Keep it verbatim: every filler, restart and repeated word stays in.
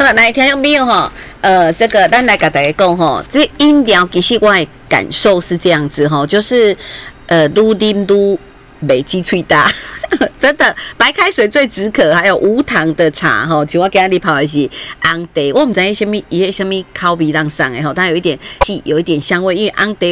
来听众朋友哈，呃，这个咱来跟大家讲哈，这饮料其实我的感受是这样子哈，就是呃，愈啉愈美肌最大，真的，白开水最止渴，还有无糖的茶哈，就我今日泡的是红茶，我唔知伊什么，伊什么口味让上的哈，它有一点细，有一点香味，因为红茶